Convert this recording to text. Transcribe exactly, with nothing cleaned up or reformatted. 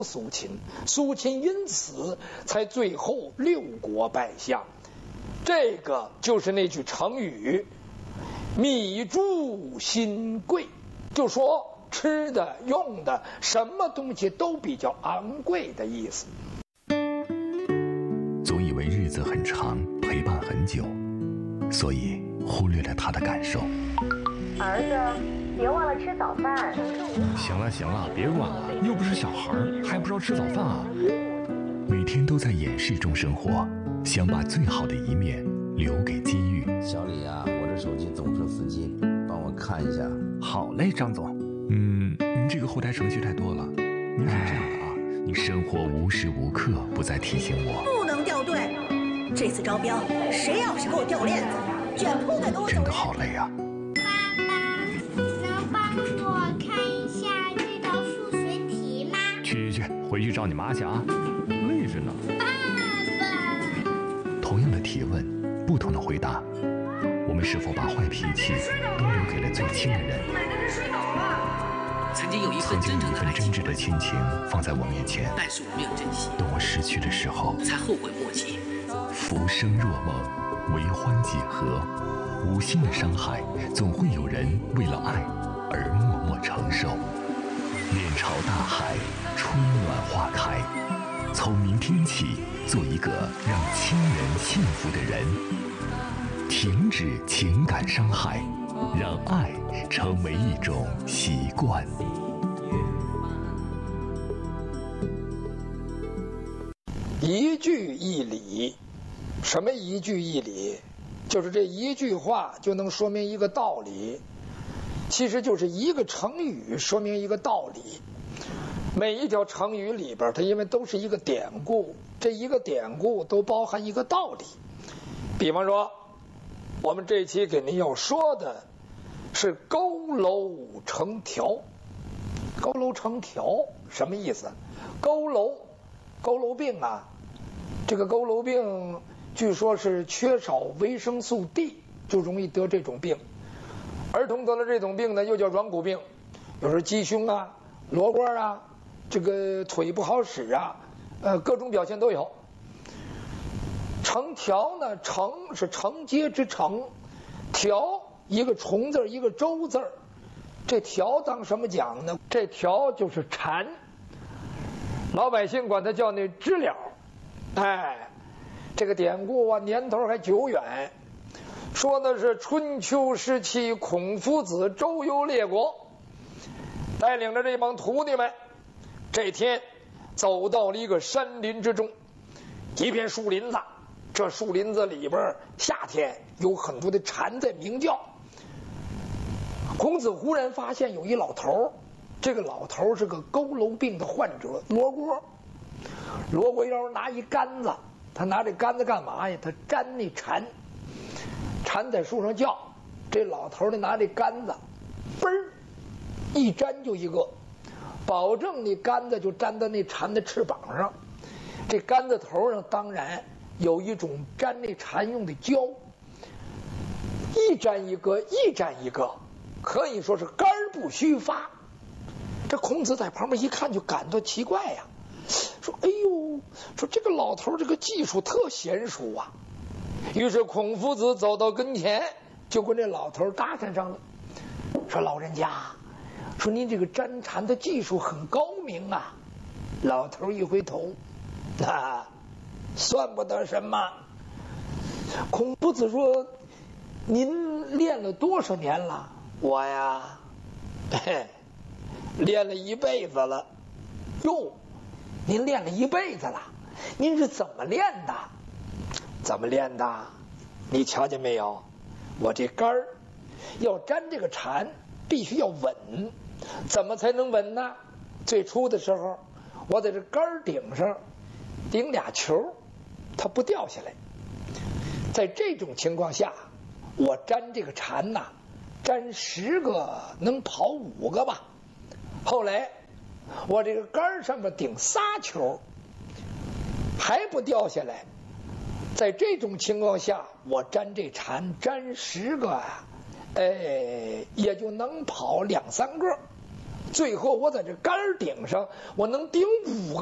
苏秦，苏秦因此才最后六国拜相。这个就是那句成语“米珠薪贵”，就说吃的、用的，什么东西都比较昂贵的意思。 总以为日子很长，陪伴很久，所以忽略了他的感受。 儿子，别忘了吃早饭。 行了行了，别管了，又不是小孩，还不知道吃早饭啊？ 每天都在掩饰中生活，想把最好的一面留给机遇。 小李啊，我这手机总是死机，帮我看一下。 好嘞，张总。 嗯，您这个后台程序太多了。您是这样的啊，你生活无时无刻不在提醒我， 不能掉队。这次招标，谁要是给我掉链子，卷铺盖给我走人。 真的好累啊。 爸爸，能帮我看一下这道数学题吗？ 去去去，回去找你妈去啊，累着呢。 爸爸。 同样的提问，不同的回答，我们是否把坏脾气都留给了最亲的人？ 买的是水倒了。 曾经有一份真正的爱情， 真挚的亲情放在我面前， 但是我没有珍惜。 等我失去的时候， 才后悔莫及。 浮生若梦，为欢几何？无心的伤害，总会有人为了爱而默默承受。面朝大海，春暖花开。从明天起，做一个让亲人幸福的人。停止情感伤害，让爱成为一种习惯。 一句一理，什么一句一理？就是这一句话就能说明一个道理，其实就是一个成语说明一个道理。每一条成语里边，它因为都是一个典故，这一个典故都包含一个道理。比方说，我们这期给您要说的是佝偻成条。佝偻成条什么意思？佝偻，佝偻病啊，这个佝偻病据说是缺少维生素 D 就容易得这种病。儿童得了这种病呢，又叫软骨病，有时候鸡胸啊、罗蝈啊，这个腿不好使啊，呃，各种表现都有。成条呢，承是承接之承，条一个虫字一个周字，这条当什么讲呢？这条就是蝉，老百姓管它叫那知了。哎，这个典故啊，年头还久远，说的是春秋时期孔夫子周游列国，带领着这帮徒弟们，这天走到了一个山林之中，一片树林子。这树林子里边，夏天有很多的蝉在鸣叫。孔子忽然发现有一老头，这个老头是个佝偻病的患者，罗锅。罗锅腰拿一杆子，他拿这杆子干嘛呀？他粘那蝉，蝉在树上叫，这老头呢拿这杆子，嘣儿一粘就一个，保证你杆子就粘到那蝉的翅膀上。这杆子头上当然有一种粘那蝉用的胶，一粘一个，一粘一个，可以说是杆不虚发。这孔子在旁边一看就感到奇怪呀，说哎呦，说这个老头这个技术特娴熟啊。于是孔夫子走到跟前，就跟这老头搭讪上了，说老人家，说您这个粘蝉的技术很高明啊。老头一回头，啊，算不得什么。孔夫子说，您练了多少年了？我呀，嘿，练了一辈子了。哟，您练了一辈子了，您是怎么练的？怎么练的？你瞧见没有？我这杆儿要粘这个蝉，必须要稳。怎么才能稳呢？最初的时候，我在这杆儿顶上顶俩球，它不掉下来。在这种情况下，我粘这个蝉呐，粘十个能跑五个吧。后来我这个杆上面顶仨球，还不掉下来。在这种情况下，我粘这蝉粘十个啊，哎，也就能跑两三个。 最后我在这杆儿顶上，我能顶五